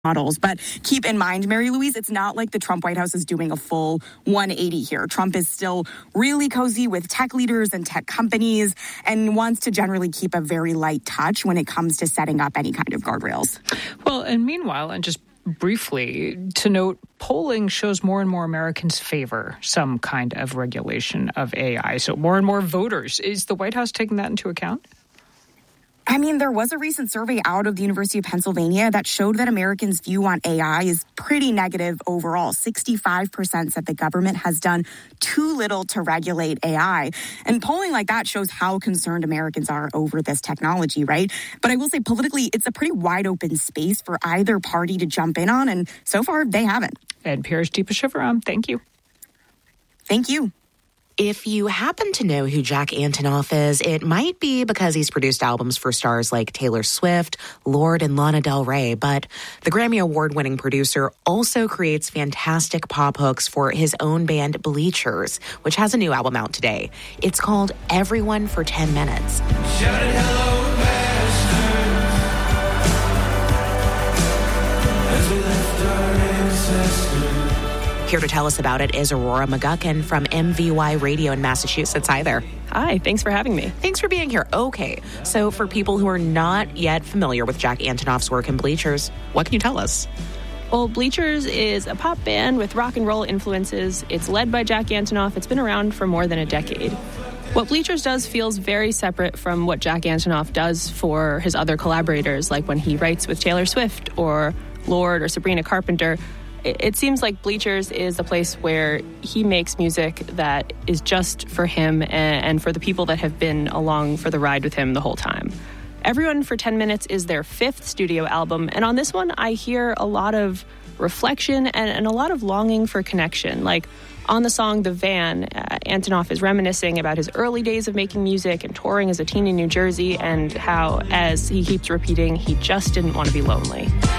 models. But keep in mind, Mary Louise, it's not like the Trump White House is doing a full 180 here. Trump is still really cozy with tech leaders and tech companies and wants to generally keep a very light touch when it comes to setting up any kind of guardrails. Well, and meanwhile, and just briefly to note, polling shows more and more Americans favor some kind of regulation of AI. So more and more voters. Is the White House taking that into account? I mean, there was a recent survey out of the University of Pennsylvania that showed that Americans' view on AI is pretty negative overall. 65% said the government has done too little to regulate AI. And polling like that shows how concerned Americans are over this technology, right? But I will say politically, it's a pretty wide open space for either party to jump in on. And so far, they haven't. NPR's Deepa Shivaram, thank you. Thank you. If you happen to know who Jack Antonoff is, it might be because he's produced albums for stars like Taylor Swift, Lorde, and Lana Del Rey. But the Grammy Award-winning producer also creates fantastic pop hooks for his own band Bleachers, which has a new album out today. It's called Everyone for 10 Minutes. Shout it, hello, bastards, as we left our ancestors. Here to tell us about it is Aurora McGuckin from MVY Radio in Massachusetts. Hi there. Hi, thanks for having me. Thanks for being here. Okay, so for people who are not yet familiar with Jack Antonoff's work in Bleachers, what can you tell us? Well, Bleachers is a pop band with rock and roll influences. It's led by Jack Antonoff. It's been around for more than a decade. What Bleachers does feels very separate from what Jack Antonoff does for his other collaborators, like when he writes with Taylor Swift or Lorde or Sabrina Carpenter. It seems like Bleachers is a place where he makes music that is just for him and for the people that have been along for the ride with him the whole time. Everyone for 10 Minutes is their fifth studio album, and on this one I hear a lot of reflection and a lot of longing for connection. Like on the song The Van, Antonoff is reminiscing about his early days of making music and touring as a teen in New Jersey, and how, as he keeps repeating, he just didn't want to be lonely.